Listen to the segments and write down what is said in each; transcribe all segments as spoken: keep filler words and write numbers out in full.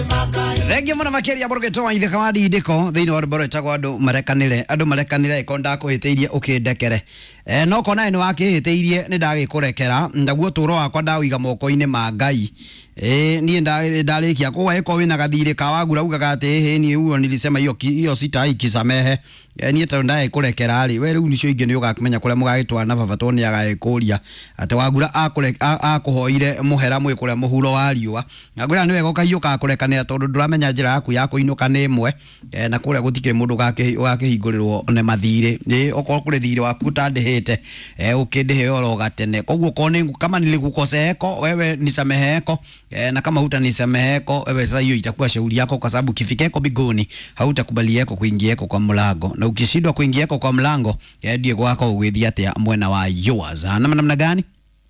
Regi mwana makeria borgeto wa itheka wadi idiko thini wa boro etagwo andu marekanire andu marekanire ikonda kuhiteirie ukindekere eh no kona eno akihiteirie ni ndagikurekera ndaguo turo wakwa ndawiga moko-ini ma Ngai eh nie ndarikia kwa eko wina gathire ka wagura ugaga ati he ni uo nilisema hiyo hiyo sita ikisamehe eh nie tonda ekurekera ari we riu nicio ingi ni ugakimenya kule mugagitwa na baba toni agayikuria ati wagura akure akuhoire muhera mwe kule muhuro wa riua ngagura niwe gokahiuka akurekanira tondu nduramenya njira yaku ya kuinuka ni imwe eh na kule gutikire mundu gake gakihingurirwo ne mathire eh okoro kule thire waku tandihite eh ukindihe oro gatene koguo kone kama nilikukoseko wewe nisameheko eh na kama hutanisameheko wewe sasa hiyo itakuwa shauri yako kwa sababu kifikeko bigoni hautakubalieko kuingieko kwa mlango na ukishindwa kuingieko kwa mlango eh ndiye gwako ugithia atia mwena wa yours na namna gani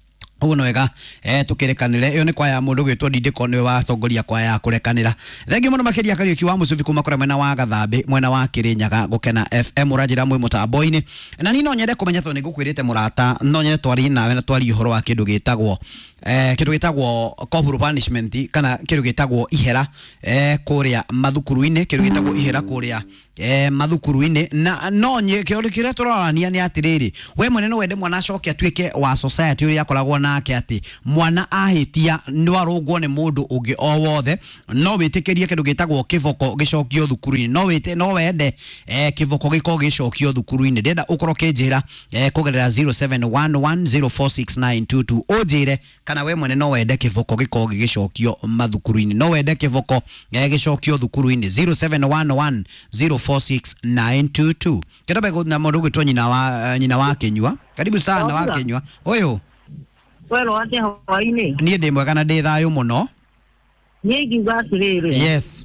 uno wega eh tukirekanire iyo ni kwa ya mundu gwitwo Didiko ni wa tongoria kwa ya kurekanira thengi muno makiria kari ki wa musubi kuma kora mwena wa Gathambi mwena wa Kirinyaga gukena F M urajira mwe mutambo-ini na ni no nyende kumenya to ni gukwirite murata no nyende twari nawe na twari uhoro wa kindu gitagwo eh kindu gitagwo corporal punishment kana kindu gitagwo ihera eh kuria mathukuru-ini kindu gitagwo ihera kuria eh mathukuru-ini na no nye kindu kire turorania ni atiriri we mwene no wende mwana acoke atuike wa society uri akoragwo nake ati mwana ahitia ndwarungwo ni mundu ungi o wothe no witikirie kindu gitagwo kivoko gicokio thukuru-ini no wite no wende eh kivoko giko gicokio thukuru-ini ndenda ukoro kinjira eh kugerera zero seven one one zero four six nine two two ojire kana we mwene no wende kivoko giko gicokio mathukuru-ini no wende kivoko eh gicokio thukuru-ini zero seven one one zero four six nine two two kidobe na mundu gwitwo nyina wa nyina wa Kinyua karibu sana wa Kinyua oyo wero ate hawaini nie ndi mwega na ndi thayo muno nyegi gatirire yes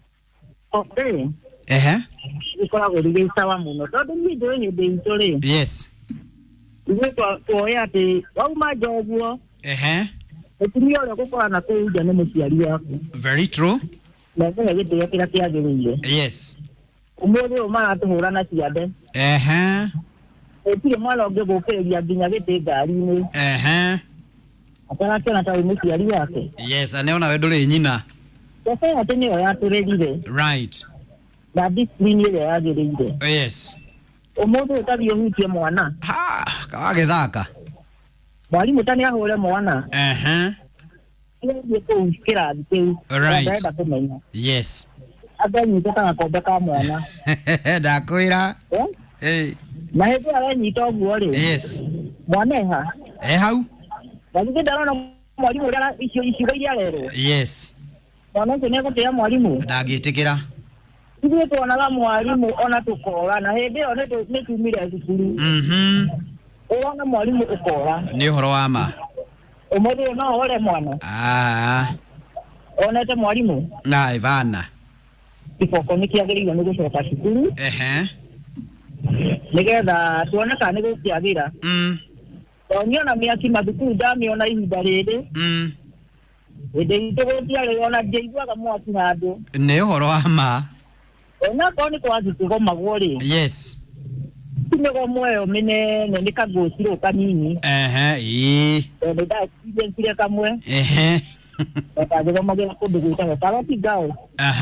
okay ehe ikora gori sawa muno tondu ni ndo hindi itore yes iwe to oya ati wauma joguo ehe etimio ro gukora na kuja ne muciari yaku very true na ngene gitire kira kiagirire yes umuri umara tuhura na ciande ehe etire mwana onge gukiria nginya gite ngari-ini ehe akana kana ta muciari wake yes aneona we nduri nyina sasa ati ni oya turerire right na discipline ile yagirire yes umuthi utabio hutie mwana ha kawagithaka mwalimu tani ahore mwana ehe ile ko kirathi kiu right ndaenda kumenya yes aganyita kana kombe ka mwana ndakwira eh eh na hete aranyita oguo ri yes mwaneha eh hau bagite ndarona mwalimu ria icio icio iria rero yes mwana ucio negutia mwalimu ndagitikira ithuĩ tuonaga mwarimu ona tukora na hĩndĩ ĩyo nĩ tumire thukuru mhm ũrona mwarimu ũkora ni uhoro wa ma ũmũthĩ no ũhore mwana ah onete mwarimu na Ivana kĩboko nĩ kĩagĩrĩirwo nĩ gũcoka cukuru ehe nĩgetha tuone kana nĩ gũkĩagĩra mm toniona mĩaki mathukuru ndamĩona ihinda rĩrĩ mm hĩndĩ itũ gũtiarĩ ona ndĩiguaga mwaki handũ ni uhoro wa ma ona korwo nĩ twagĩkĩgomagwo rĩ yes mĩgomo ĩyo mĩnene nĩ kagũcirũ kanini ehe ii tondũ nda experience kamwe ehe Eka gomagĩra kũndũ gwĩtagwo Karoti Gao.